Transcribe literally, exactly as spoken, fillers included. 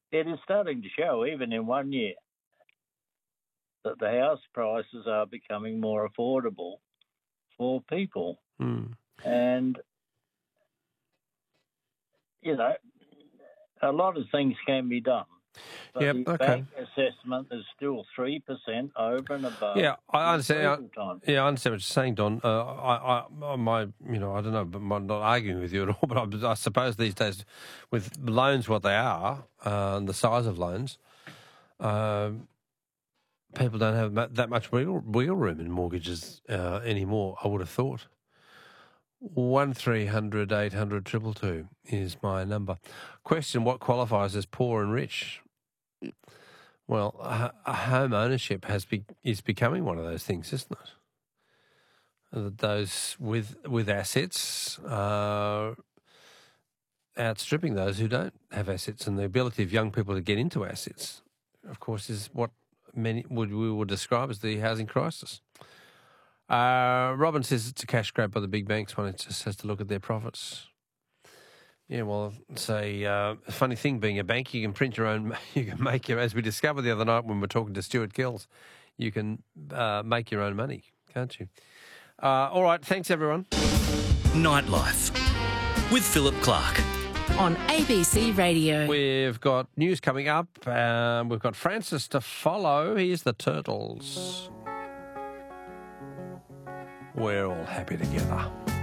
it is starting to show, even in one year, that the house prices are becoming more affordable for people. Mm. And, you know, a lot of things can be done. But Yep, the okay. bank assessment is still three percent over and above. Yeah, I understand. approval time. Yeah, I understand what you're saying, Don. Uh, I, I, my, you know, I don't know, but I'm not arguing with you at all. But I, I suppose these days, with loans, what they are, uh, and the size of loans, uh, people don't have ma- that much wiggle, wiggle room in mortgages uh, anymore. I would have thought. One three hundred eight hundred triple two is my number. Question: what qualifies as poor and rich? Well, a, a home ownership has be, is becoming one of those things, isn't it? Uh, Those with with assets are outstripping those who don't have assets, and the ability of young people to get into assets, of course, is what many would we would describe as the housing crisis. Uh, Robin says it's a cash grab by the big banks. One just has to look at their profits. Yeah, well, it's a uh, funny thing being a bank. You can print your own, you can make your, as we discovered the other night when we were talking to Stuart Gills, you can uh, make your own money, can't you? Uh, all right, thanks everyone. Nightlife with Philip Clark. On A B C Radio. We've got news coming up. Uh, we've got Francis to follow. Here's the Turtles. We're all happy together.